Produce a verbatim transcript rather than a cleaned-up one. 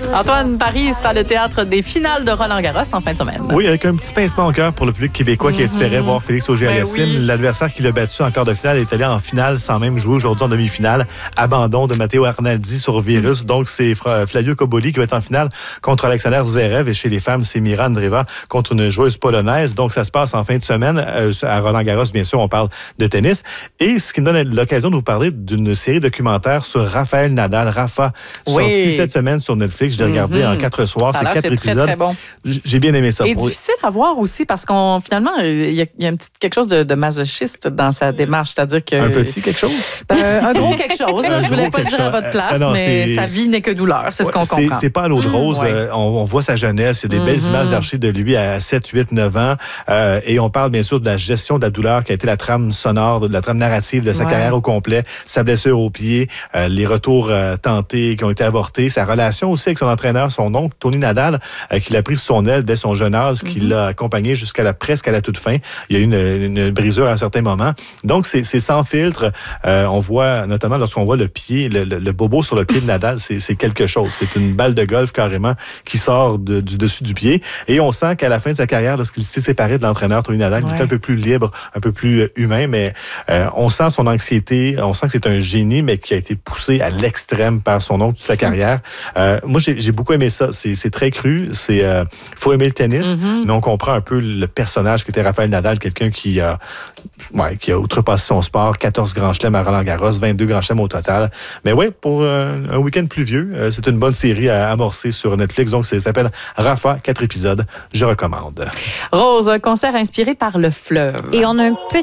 Antoine, Paris sera le théâtre des finales de Roland-Garros en fin de semaine. Oui, avec un petit pincement au cœur pour le public québécois mm-hmm. qui espérait voir Félix Auger-Aliassime. Ben oui. L'adversaire qui l'a battu en quart de finale est allé en finale sans même jouer aujourd'hui en demi-finale. Abandon de Matteo Arnaldi sur virus. Mm-hmm. Donc, c'est Flavio Cobolli qui va être en finale contre Alexander Zverev. Et chez les femmes, c'est Mira Andreeva contre une joueuse polonaise. Donc, ça se passe en fin de semaine euh, à Roland-Garros. Bien sûr, on parle de tennis. Et ce qui me donne l'occasion de vous parler d'une série documentaire sur Raphaël Nadal. Rafa, oui. sorti cette semaine sur Netflix. Je l'ai regardé mm-hmm. en quatre soirs. C'est quatre épisodes. Très, très bon. J'ai bien aimé ça. Et difficile à voir aussi parce qu'on finalement, il y a, il y a un petit quelque chose de, de masochiste dans sa démarche. C'est-à-dire que... Un petit quelque chose? Ben, un gros quelque chose. Là, je ne voulais pas le dire à votre place, euh, non, mais sa vie n'est que douleur. C'est ouais, ce qu'on c'est, comprend. C'est pas à l'eau de rose. Mmh, ouais. euh, on, on voit sa jeunesse. Il y a des mmh. belles images d'archives de lui à sept, huit, neuf ans. Euh, et on parle bien sûr de la gestion de la douleur qui a été la trame sonore, de la trame narrative de sa ouais. carrière au complet. Sa blessure au pied, euh, les retours euh, tentés qui ont été avortés. Sa relation aussi avec son entraîneur, son oncle, Tony Nadal, euh, qui l'a pris sous son aile dès son jeune âge, mmh. qui l'a accompagné jusqu'à la, presque à la toute fin. Il y a eu une, une brisure à un certain moment. Donc, c'est, c'est sans filtre. Euh, on voit, notamment lorsqu'on voit le pied, le, le, le bobo sur le pied de Nadal, c'est, c'est quelque chose. C'est une balle de golf carrément qui sort de, du dessus du pied. Et on sent qu'à la fin de sa carrière, lorsqu'il s'est séparé de l'entraîneur Tony Nadal, ouais. il est un peu plus libre, un peu plus humain, mais euh, on sent son anxiété, on sent que c'est un génie, mais qui a été poussé à l'extrême par son oncle toute sa carrière. Euh, moi, j'ai, j'ai beaucoup aimé ça. C'est, c'est très cru. C'est, euh, faut aimer le tennis, mm-hmm. mais on comprend un peu le personnage qui était Raphaël Nadal, quelqu'un qui a, ouais, qui a outrepassé son sport, quatorze grands chelems à Roland-Garros, vingt-deux grands chelems au total. Mais oui, pour euh, un week-end pluvieux, euh, c'est une bonne série à amorcer sur Netflix. Donc, ça s'appelle Rafa, quatre épisodes. Je recommande. Rose, un concert inspiré par le fleuve. Et on a un petit